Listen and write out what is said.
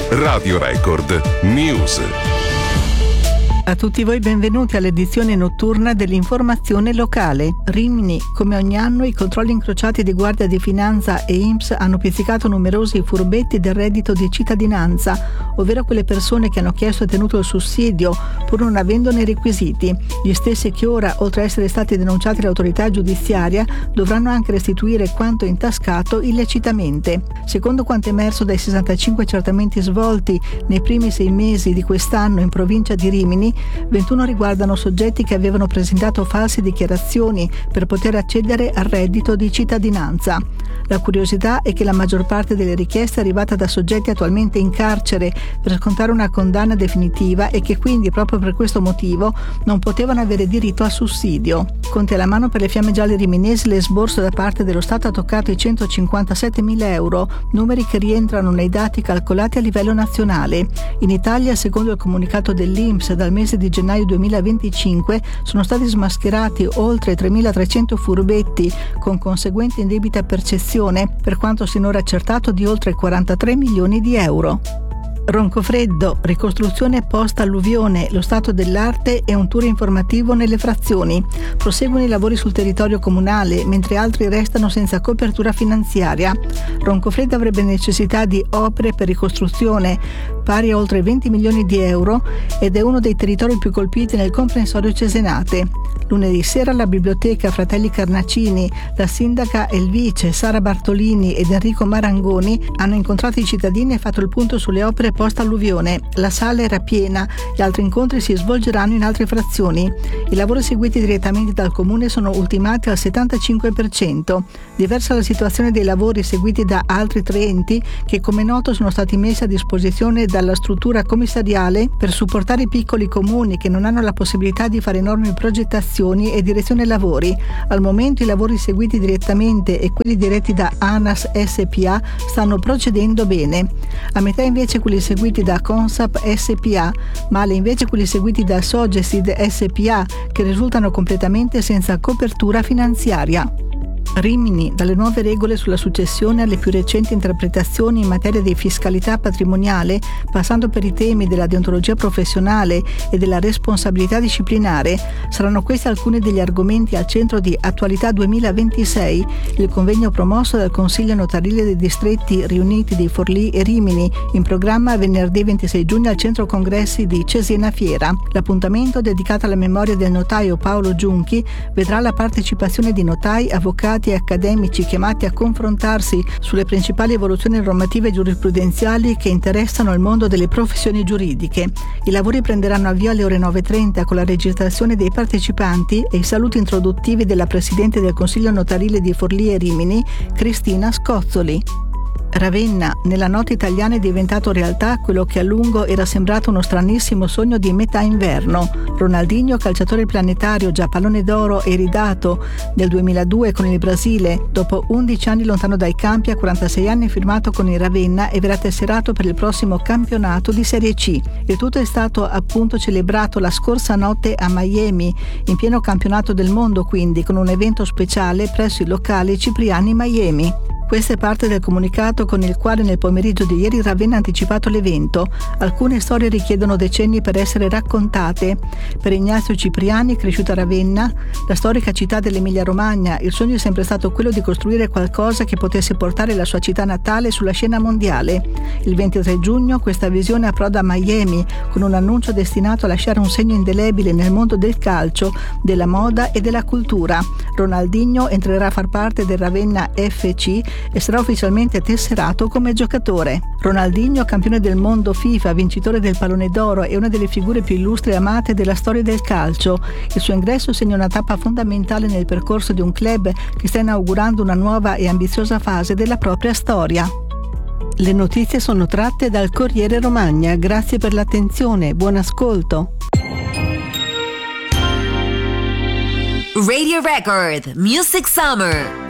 Radio Record News. A tutti voi benvenuti all'edizione notturna dell'informazione locale. Rimini, come ogni anno, i controlli incrociati di Guardia di Finanza e INPS hanno pizzicato numerosi furbetti del reddito di cittadinanza, ovvero quelle persone che hanno chiesto e tenuto il sussidio pur non avendone i requisiti. Gli stessi che ora, oltre a essere stati denunciati all'autorità giudiziaria, dovranno anche restituire quanto intascato illecitamente. Secondo quanto emerso dai 65 accertamenti svolti nei primi 6 mesi di quest'anno in provincia di Rimini, 21 riguardano soggetti che avevano presentato false dichiarazioni per poter accedere al reddito di cittadinanza. La curiosità è che la maggior parte delle richieste è arrivata da soggetti attualmente in carcere per scontare una condanna definitiva e che quindi proprio per questo motivo non potevano avere diritto al sussidio. Conti alla mano, per le Fiamme Gialle riminesi l'esborso da parte dello Stato ha toccato i 157.000 euro, numeri che rientrano nei dati calcolati a livello nazionale. In Italia, secondo il comunicato dell'INPS, dal mese di gennaio 2025 sono stati smascherati oltre 3.300 furbetti con conseguente indebita percezione, per quanto sinora accertato, di oltre 43 milioni di euro. Roncofreddo, ricostruzione post-alluvione, lo stato dell'arte e un tour informativo nelle frazioni. Proseguono i lavori sul territorio comunale, mentre altri restano senza copertura finanziaria. Roncofreddo avrebbe necessità di opere per ricostruzione pari a oltre 20 milioni di euro ed è uno dei territori più colpiti nel comprensorio Cesenate. Lunedì sera alla biblioteca Fratelli Carnacini, la sindaca e il vice Sara Bartolini ed Enrico Marangoni hanno incontrato i cittadini e fatto il punto sulle opere post-alluvione. La sala era piena, gli altri incontri si svolgeranno in altre frazioni. I lavori seguiti direttamente dal comune sono ultimati al 75%. Diversa la situazione dei lavori seguiti da altri 3 enti che, come noto, sono stati messi a disposizione dalla struttura commissariale per supportare i piccoli comuni che non hanno la possibilità di fare enormi progettazioni e direzione lavori. Al momento i lavori seguiti direttamente e quelli diretti da ANAS SPA stanno procedendo bene. A metà invece quelli seguiti da Consap SPA, male invece quelli seguiti da Sogesid SPA, che risultano completamente senza copertura finanziaria. Rimini, dalle nuove regole sulla successione alle più recenti interpretazioni in materia di fiscalità patrimoniale, passando per i temi della deontologia professionale e della responsabilità disciplinare, saranno questi alcuni degli argomenti al centro di Attualità 2026, il convegno promosso dal Consiglio Notarile dei Distretti Riuniti di Forlì e Rimini, in programma venerdì 26 giugno al Centro Congressi di Cesena Fiera. L'appuntamento, dedicato alla memoria del notaio Paolo Giunchi, vedrà la partecipazione di notai, avvocati e accademici chiamati a confrontarsi sulle principali evoluzioni normative e giurisprudenziali che interessano il mondo delle professioni giuridiche. I lavori prenderanno avvio alle ore 9:30 con la registrazione dei partecipanti e i saluti introduttivi della Presidente del Consiglio Notarile di Forlì e Rimini, Cristina Scozzoli. Ravenna, nella notte italiana è diventato realtà quello che a lungo era sembrato uno stranissimo sogno di metà inverno. Ronaldinho, calciatore planetario già pallone d'oro e iridato nel 2002 con il Brasile, dopo 11 anni lontano dai campi, a 46 anni firmato con il Ravenna e verrà tesserato per il prossimo campionato di Serie C. Il tutto è stato appunto celebrato la scorsa notte a Miami, in pieno campionato del mondo quindi, con un evento speciale presso il locale Cipriani Miami. Questa è parte del comunicato con il quale nel pomeriggio di ieri Ravenna ha anticipato l'evento. Alcune storie richiedono decenni per essere raccontate. Per Ignazio Cipriani, cresciuto a Ravenna, la storica città dell'Emilia-Romagna, il sogno è sempre stato quello di costruire qualcosa che potesse portare la sua città natale sulla scena mondiale. Il 23 giugno questa visione approda a Miami con un annuncio destinato a lasciare un segno indelebile nel mondo del calcio, della moda e della cultura. Ronaldinho entrerà a far parte del Ravenna FC e sarà ufficialmente tesserato come giocatore. Ronaldinho, campione del mondo FIFA, vincitore del pallone d'oro e una delle figure più illustri e amate della storia del calcio. Il suo ingresso segna una tappa fondamentale nel percorso di un club che sta inaugurando una nuova e ambiziosa fase della propria storia. Le notizie sono tratte dal Corriere Romagna. Grazie per l'attenzione, buon ascolto. Radio Record Music Summer.